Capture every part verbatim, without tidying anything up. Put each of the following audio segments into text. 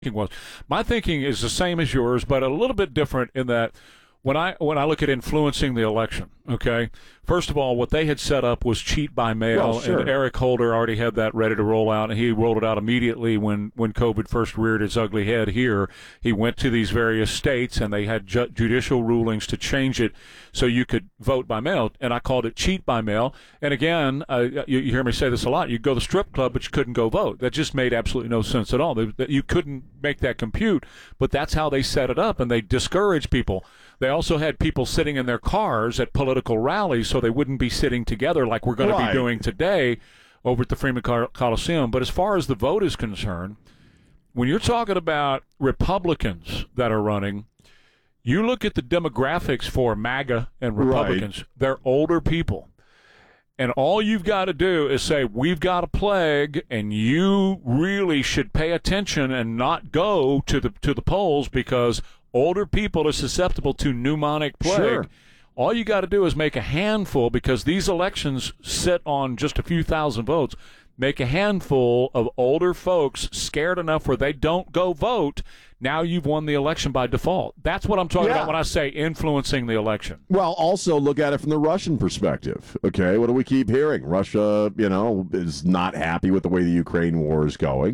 was. My thinking is the same as yours, but a little bit different in that when I when I look at influencing the election, okay, first of all, what they had set up was cheat by mail, well, sure. and Eric Holder already had that ready to roll out, and he rolled it out immediately when, when COVID first reared its ugly head here. He went to these various states, and they had ju- judicial rulings to change it so you could vote by mail, and I called it cheat by mail. And again, uh, you, you hear me say this a lot, you go to the strip club, but you couldn't go vote. That just made absolutely no sense at all. They, that you couldn't make that compute, but that's how they set it up, and they discourage people. They also had people sitting in their cars at political rallies so they wouldn't be sitting together like we're going right. to be doing today over at the Freeman Coliseum. But as far as the vote is concerned, when you're talking about Republicans that are running, you look at the demographics for MAGA and Republicans, right. they're older people. And all you've got to do is say, we've got a plague, and you really should pay attention and not go to the to the polls because older people are susceptible to pneumonic plague. Sure. All you got to do is make a handful, because these elections sit on just a few thousand votes, make a handful of older folks scared enough where they don't go vote. Now you've won the election by default. That's what I'm talking yeah. about when I say influencing the election. Well, also look at it from the Russian perspective. Okay, what do we keep hearing? Russia, you know, is not happy with the way the Ukraine war is going.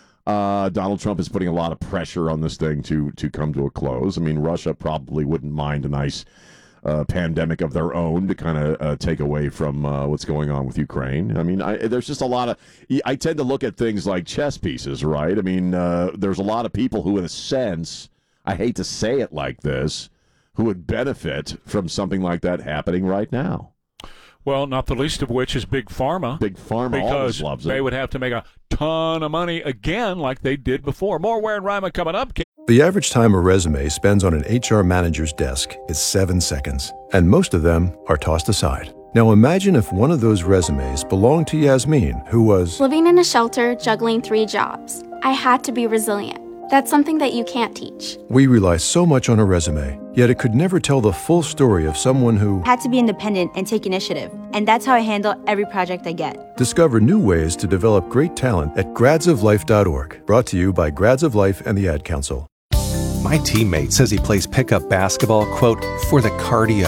Uh, Donald Trump is putting a lot of pressure on this thing to to come to a close. I mean, Russia probably wouldn't mind a nice uh, pandemic of their own to kind of uh, take away from uh, what's going on with Ukraine. I mean, I, there's just a lot of – I tend to look at things like chess pieces, right? I mean, uh, there's a lot of people who, in a sense, I hate to say it like this, who would benefit from something like that happening right now. Well, not the least of which is Big Pharma. Big Pharma because always loves it. They would have to make a ton of money again like they did before. More Ware and Ryman coming up. The average time a resume spends on an H R manager's desk is seven seconds, and most of them are tossed aside. Now imagine if one of those resumes belonged to Yasmin, who was living in a shelter, juggling three jobs. I had to be resilient. That's something that you can't teach. We rely so much on a resume, yet it could never tell the full story of someone who had to be independent and take initiative. And that's how I handle every project I get. Discover new ways to develop great talent at grads of life dot org. Brought to you by Grads of Life and the Ad Council. My teammate says he plays pickup basketball, quote, for the cardio.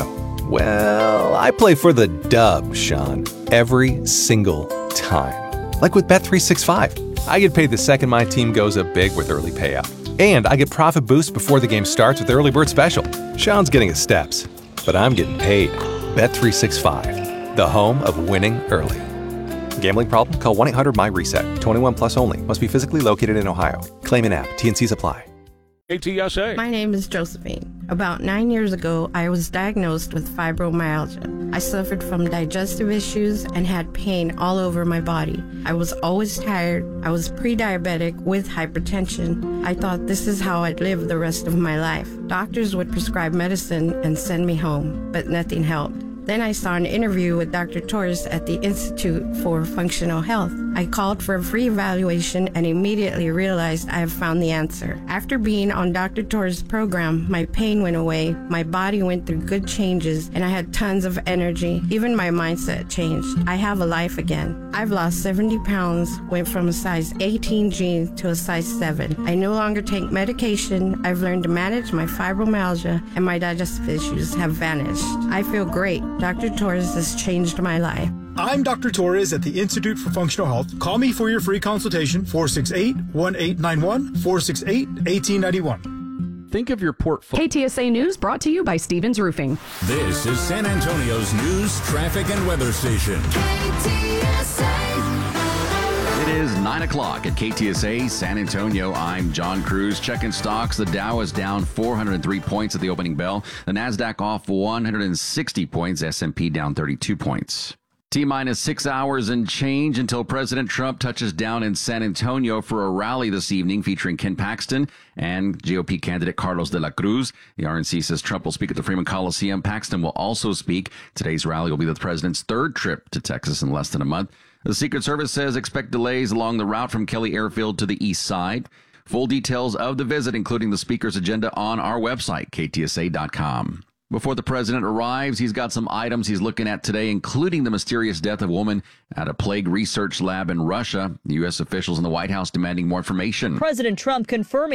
Well, I play for the dub, Sean, every single time. Like with Bet three sixty-five. I get paid the second my team goes up big with early payout. And I get profit boost before the game starts with Early Bird Special. Sean's getting his steps, but I'm getting paid. Bet three sixty-five, the home of winning early. Gambling problem? Call one eight hundred my reset. twenty-one plus only. Must be physically located in Ohio. Claim in app. T and Cs apply. A T S A. My name is Josephine. About nine years ago, I was diagnosed with fibromyalgia. I suffered from digestive issues and had pain all over my body. I was always tired. I was pre-diabetic with hypertension. I thought this is how I'd live the rest of my life. Doctors would prescribe medicine and send me home, but nothing helped. Then I saw an interview with Doctor Torres at the Institute for Functional Health. I called for a free evaluation and immediately realized I have found the answer. After being on Doctor Torres' program, my pain went away, my body went through good changes, and I had tons of energy. Even my mindset changed. I have a life again. I've lost seventy pounds, went from a size eighteen jeans to a size seven. I no longer take medication. I've learned to manage my fibromyalgia, and my digestive issues have vanished. I feel great. Doctor Torres has changed my life. I'm Doctor Torres at the Institute for Functional Health. Call me for your free consultation, four six eight, one eight nine one, four six eight, one eight nine one. Think of your portfolio. K T S A News brought to you by Stevens Roofing. This is San Antonio's news, traffic, and weather station. K T S A. It is nine o'clock at K T S A San Antonio. I'm John Cruz. Checking stocks. The Dow is down four hundred three points at the opening bell. The NASDAQ off one hundred sixty points. S and P down thirty-two points. T-minus six hours and change until President Trump touches down in San Antonio for a rally this evening featuring Ken Paxton and G O P candidate Carlos de la Cruz. The R N C says Trump will speak at the Freeman Coliseum. Paxton will also speak. Today's rally will be the president's third trip to Texas in less than a month. The Secret Service says expect delays along the route from Kelly Airfield to the east side. Full details of the visit, including the speaker's agenda, on our website, K T S A dot com. Before the president arrives, he's got some items he's looking at today, including the mysterious death of a woman at a plague research lab in Russia. U S officials in the White House demanding more information. President Trump confirming